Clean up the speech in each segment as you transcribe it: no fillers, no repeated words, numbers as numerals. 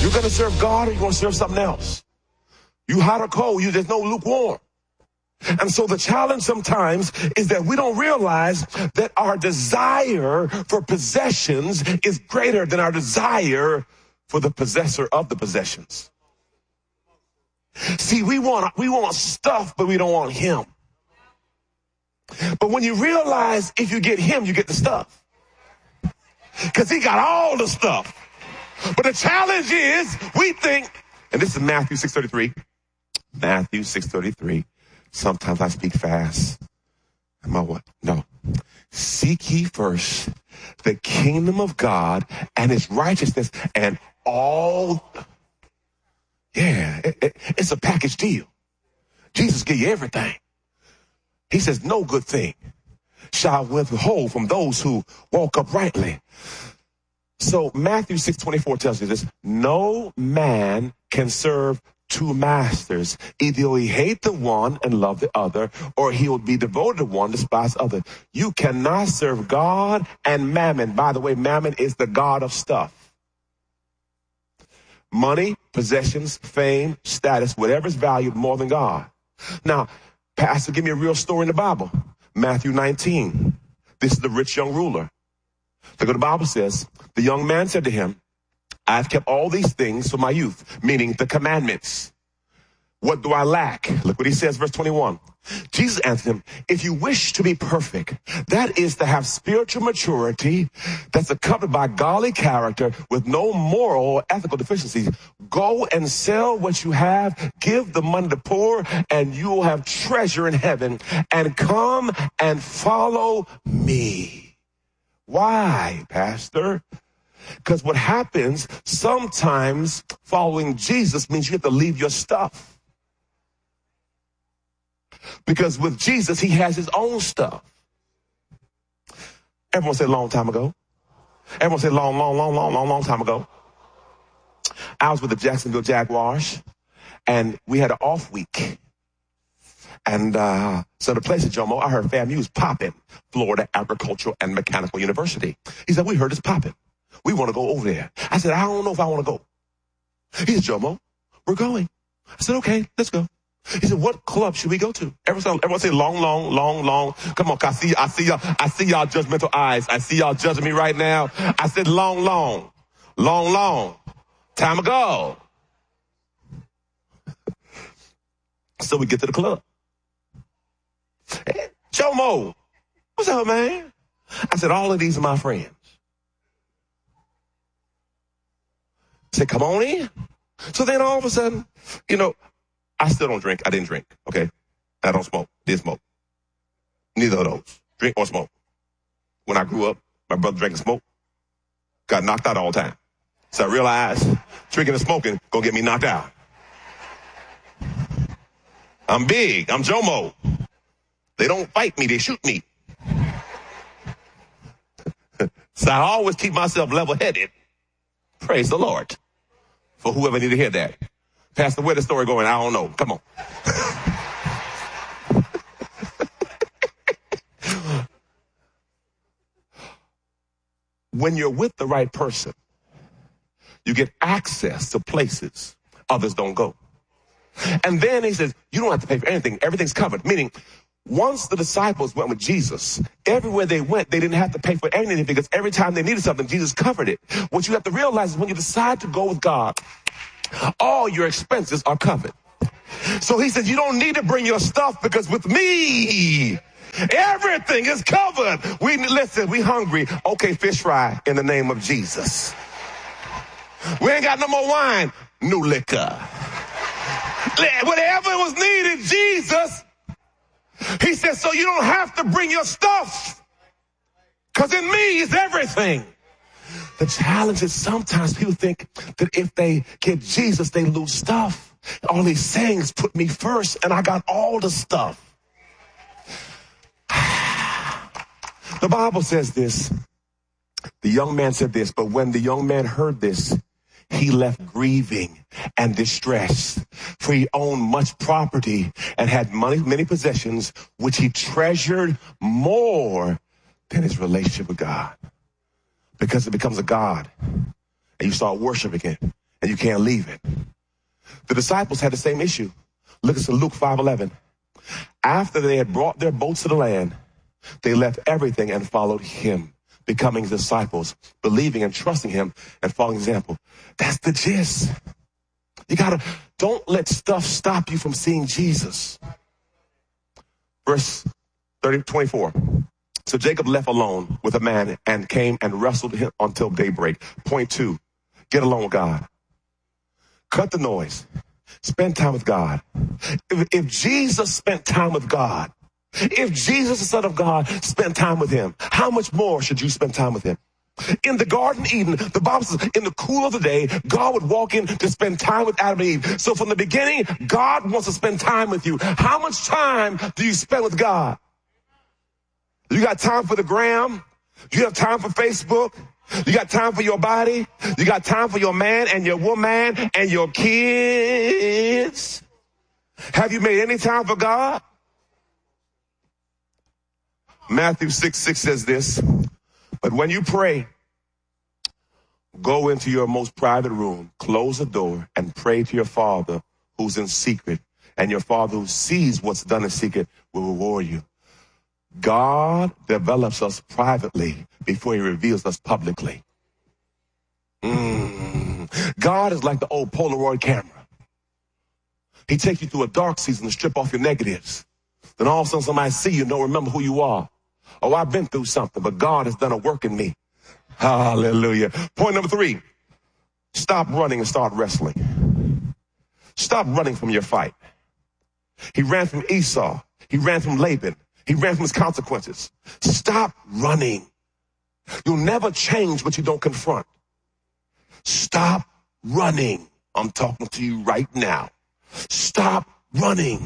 You're going to serve God or you're going to serve something else. You hot or cold, there's no lukewarm. And so the challenge sometimes is that we don't realize that our desire for possessions is greater than our desire for the possessor of the possessions. See, we want stuff, but we don't want him. But when you realize if you get him, you get the stuff. Because he got all the stuff. But the challenge is we think, and this is Matthew 6:33. Matthew 6:33. Sometimes I speak fast. Am I what? No. Seek ye first the kingdom of God and his righteousness, and all. Yeah, it's a package deal. Jesus give you everything. He says, no good thing shall withhold from those who walk uprightly. So Matthew 6:24 tells you this: no man can serve two masters. Either he hate the one and love the other, or he will be devoted to one, despise the other. You cannot serve God and mammon. By the way, mammon is the god of stuff. Money, possessions, fame, status, whatever is valued more than God. Now, Pastor, give me a real story in the Bible. Matthew 19. This is the rich young ruler. Look what the Bible says. The young man said to him, I've kept all these things from my youth, meaning the commandments. What do I lack? Look what he says, verse 21. Jesus answered him, if you wish to be perfect, that is to have spiritual maturity that's accompanied by godly character with no moral or ethical deficiencies, go and sell what you have, give the money to poor, and you will have treasure in heaven, and come and follow me. Why, Pastor? Because what happens, sometimes following Jesus means you have to leave your stuff. Because with Jesus, he has his own stuff. Everyone say long time ago. Everyone say long time ago. I was with the Jacksonville Jaguars, and we had an off week. And so the place at Jomo, I heard FAMU was popping, Florida Agricultural and Mechanical University. He said, we heard it's popping. We want to go over there. I said, I don't know if I want to go. He said, Jomo, we're going. I said, okay, let's go. He said, what club should we go to? Everyone say long. Come on, I see y'all judgmental eyes. I see y'all judging me right now. I said long. Time ago. So we get to the club. Hey, Jomo, what's up, man? I said, all of these are my friends. I said, come on in. So then all of a sudden, I still don't drink. I didn't drink, okay? I don't smoke. Did smoke. Neither of those. Drink or smoke. When I grew up, my brother drank and smoked. Got knocked out all the time. So I realized drinking and smoking gonna get me knocked out. I'm big. I'm Jomo. They don't fight me. They shoot me. So I always keep myself level-headed. Praise the Lord. For whoever need to hear that. Pastor, where the story going? I don't know. Come on. When you're with the right person, you get access to places others don't go. And then he says, you don't have to pay for anything. Everything's covered. Meaning, once the disciples went with Jesus, everywhere they went, they didn't have to pay for anything because every time they needed something, Jesus covered it. What you have to realize is when you decide to go with God, all your expenses are covered. So he says, you don't need to bring your stuff because with me, everything is covered. We hungry. Okay, fish fry in the name of Jesus. We ain't got no more wine. New liquor. Whatever was needed, Jesus. He says, so you don't have to bring your stuff because in me is everything. The challenge is sometimes people think that if they get Jesus, they lose stuff. All he's saying is put me first and I got all the stuff. The Bible says this. The young man said this, but when the young man heard this, he left grieving and distressed, for he owned much property and had many possessions, which he treasured more than his relationship with God. Because it becomes a God, and you start worshiping it, and you can't leave it. The disciples had the same issue. Look at Luke 5:11. After they had brought their boats to the land, they left everything and followed him, becoming disciples, believing and trusting him and following his example. That's the gist. Don't let stuff stop you from seeing Jesus. Verse 24. So Jacob left alone with a man and came and wrestled him until daybreak. Point 2, get alone with God. Cut the noise. Spend time with God. If Jesus spent time with God, if Jesus, the Son of God, spent time with him, how much more should you spend time with him? In the Garden of Eden, the Bible says, in the cool of the day, God would walk in to spend time with Adam and Eve. So from the beginning, God wants to spend time with you. How much time do you spend with God? You got time for the gram? You have time for Facebook? You got time for your body? You got time for your man and your woman and your kids? Have you made any time for God? Matthew 6:6 says this, but when you pray, go into your most private room, close the door, and pray to your Father who's in secret. And your Father who sees what's done in secret will reward you. God develops us privately before he reveals us publicly. God is like the old Polaroid camera. He takes you through a dark season to strip off your negatives. Then all of a sudden somebody see you and don't remember who you are. Oh, I've been through something, but God has done a work in me. Hallelujah. Point number 3, stop running and start wrestling. Stop running from your fight. He ran from Esau. He ran from Laban. He ran from his consequences. Stop running. You'll never change what you don't confront. Stop running. I'm talking to you right now. Stop running.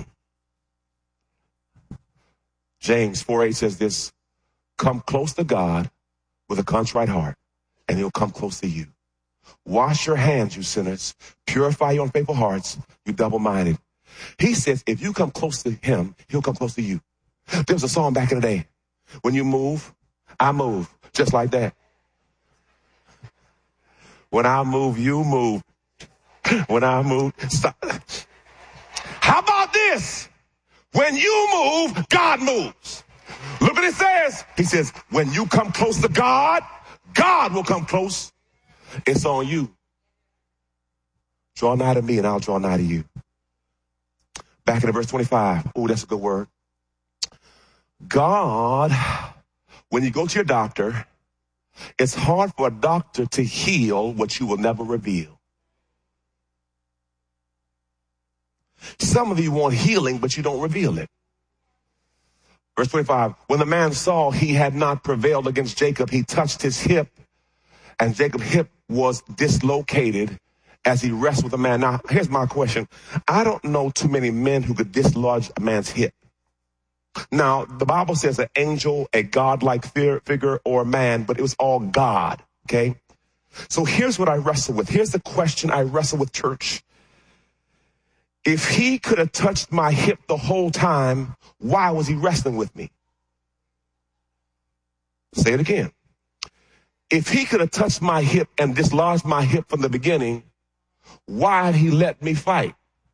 James 4:8 says this, come close to God with a contrite heart, and he'll come close to you. Wash your hands, you sinners. Purify your unfaithful hearts, you double-minded. He says if you come close to him, he'll come close to you. There was a song back in the day. When you move, I move. Just like that. When I move, you move. When I move, stop. How about this? When you move, God moves. Look what it says. He says, when you come close to God, God will come close. It's on you. Draw nigh to me and I'll draw nigh to you. Back in verse 25. Oh, that's a good word. God, when you go to your doctor, it's hard for a doctor to heal what you will never reveal. Some of you want healing, but you don't reveal it. Verse 25, when the man saw he had not prevailed against Jacob, he touched his hip, and Jacob's hip was dislocated as he wrestled with the man. Now, here's my question. I don't know too many men who could dislodge a man's hip. Now, the Bible says an angel, a godlike figure, or a man, but it was all God, okay? So here's what I wrestle with. Here's the question I wrestle with, church. If he could have touched my hip the whole time, why was he wrestling with me? Say it again. If he could have touched my hip and dislodged my hip from the beginning, why did he let me fight?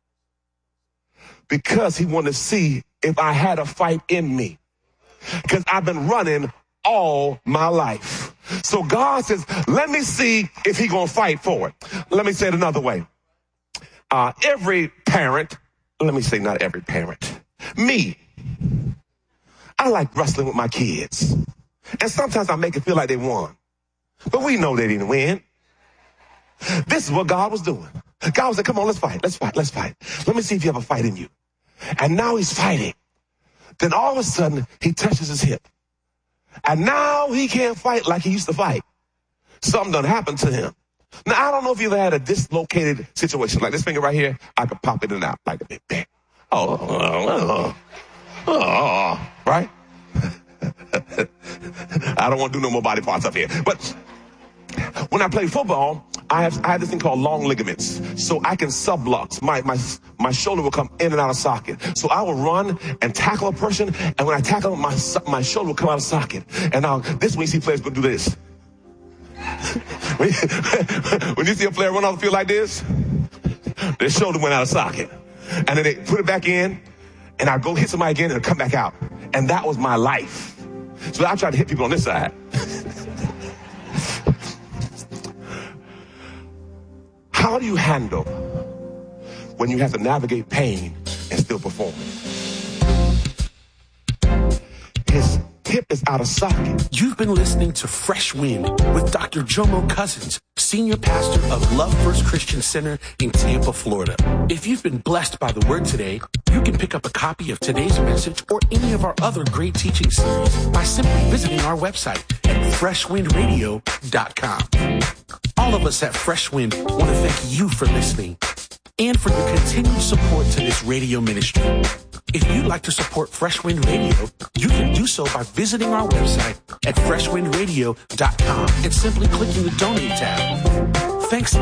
Because he wanted to see if I had a fight in me. Because I've been running all my life. So God says, let me see if he's going to fight for it. Let me say it another way. Every parent, let me say not every parent, me, I like wrestling with my kids. And sometimes I make it feel like they won. But we know they didn't win. This is what God was doing. God was like, come on, let's fight. Let me see if you have a fight in you. And now he's fighting. Then all of a sudden, he touches his hip. And now he can't fight like he used to fight. Something done happened to him. Now, I don't know if you've ever had a dislocated situation. Like this finger right here, I could pop it in and out like a big bang. Right? I don't want to do no more body parts up here. But when I play football, I have this thing called long ligaments. So I can sub-lux. My shoulder will come in and out of socket. So I will run and tackle a person. And when I tackle my shoulder will come out of socket. And now this way, see players will do this. When you see a player run off the field like this, their shoulder went out of socket. And then they put it back in, and I'd go hit somebody again and come back out. And that was my life. So I tried to hit people on this side. How do you handle when you have to navigate pain and still perform? His hip is out of socket. You've been listening to Fresh Wind with Dr. Jomo Cousins, Senior Pastor of Love First Christian Center in Tampa, Florida. If you've been blessed by the word today, you can pick up a copy of today's message or any of our other great teaching series by simply visiting our website at freshwindradio.com. All of us at Fresh Wind want to thank you for listening and for your continued support to this radio ministry. If you'd like to support Fresh Wind Radio, you can do so by visiting our website at freshwindradio.com and simply clicking the donate tab. Thanks